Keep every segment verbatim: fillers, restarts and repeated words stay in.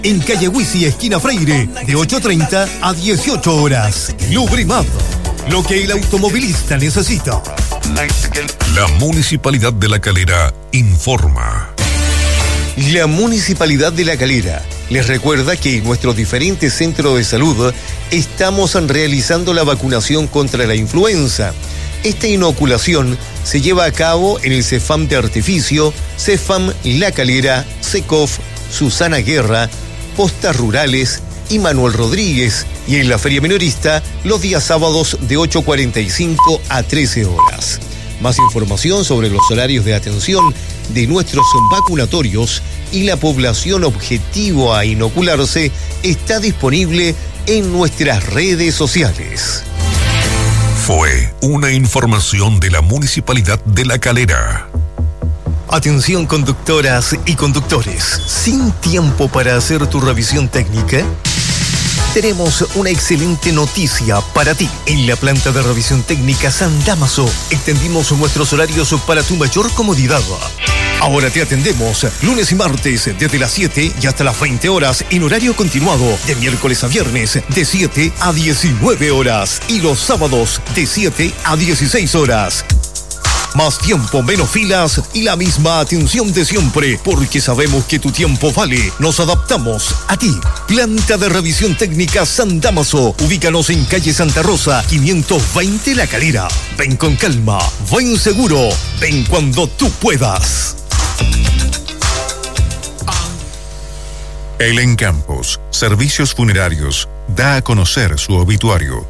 En calle Huisi, esquina Freire, de ocho treinta a dieciocho horas. Lubrimad, lo que el automovilista necesita. La Municipalidad de La Calera informa. La Municipalidad de La Calera les recuerda que en nuestros diferentes centros de salud estamos realizando la vacunación contra la influenza. Esta inoculación se lleva a cabo en el CEFAM de Artificio, CEFAM La Calera, SECOF, Susana Guerra, Postas Rurales y Manuel Rodríguez, y en la Feria Minorista los días sábados de ocho cuarenta y cinco a trece horas. Más información sobre los horarios de atención de nuestros vacunatorios y la población objetivo a inocularse está disponible en nuestras redes sociales. Fue una información de la Municipalidad de La Calera. Atención, conductoras y conductores, ¿sin tiempo para hacer tu revisión técnica? Tenemos una excelente noticia para ti. En la planta de revisión técnica San Dámaso extendimos nuestros horarios para tu mayor comodidad. Ahora te atendemos lunes y martes desde las siete y hasta las veinte horas en horario continuado, de miércoles a viernes de siete a diecinueve horas y los sábados de siete a dieciséis horas. Más tiempo, menos filas y la misma atención de siempre, porque sabemos que tu tiempo vale. Nos adaptamos a ti. Planta de revisión técnica San Dámaso. Ubícanos en calle Santa Rosa, quinientos veinte La Calera. Ven con calma, ven seguro, ven cuando tú puedas. El Encampos, Servicios Funerarios, da a conocer su obituario.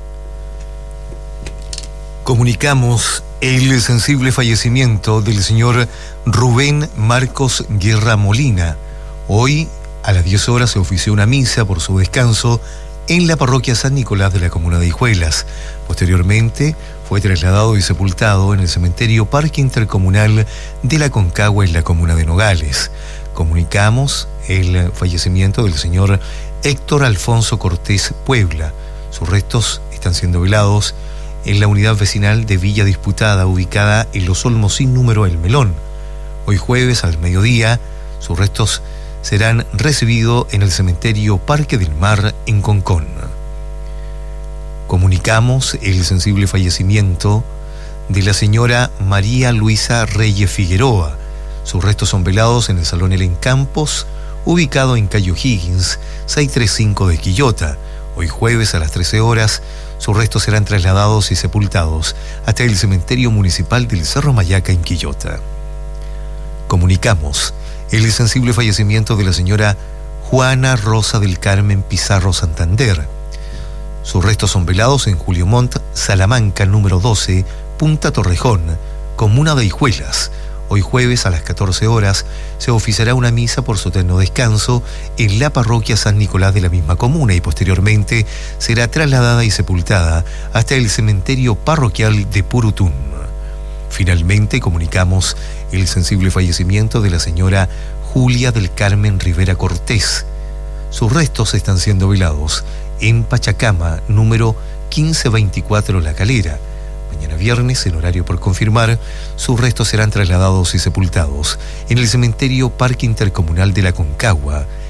Comunicamos el sensible fallecimiento del señor Rubén Marcos Guerra Molina. Hoy, a las diez horas, se ofició una misa por su descanso en la parroquia San Nicolás de la comuna de Hijuelas. Posteriormente, fue trasladado y sepultado en el cementerio Parque Intercomunal de la Concagua en la comuna de Nogales. Comunicamos el fallecimiento del señor Héctor Alfonso Cortés Puebla. Sus restos están siendo velados en la unidad vecinal de Villa Disputada, ubicada en Los Olmos sin número El Melón. Hoy jueves al mediodía, sus restos serán recibidos en el cementerio Parque del Mar en Concón. Comunicamos el sensible fallecimiento de la señora María Luisa Reyes Figueroa. Sus restos son velados en el Salón El Encampos, ubicado en Cayo Higgins, seiscientos treinta y cinco de Quillota. Hoy jueves a las trece horas, sus restos serán trasladados y sepultados hasta el cementerio municipal del Cerro Mayaca en Quillota. Comunicamos el sensible fallecimiento de la señora Juana Rosa del Carmen Pizarro Santander. Sus restos son velados en Julio Montt, Salamanca, número doce, Punta Torrejón, comuna de Hijuelas. Hoy jueves a las catorce horas se oficiará una misa por su eterno descanso en la parroquia San Nicolás de la misma comuna y posteriormente será trasladada y sepultada hasta el cementerio parroquial de Purutún. Finalmente comunicamos el sensible fallecimiento de la señora Julia del Carmen Rivera Cortés. Sus restos están siendo velados en Pachacama, número quince veinticuatro La Calera. Mañana viernes, en horario por confirmar, sus restos serán trasladados y sepultados en el cementerio Parque Intercomunal de la Concagua,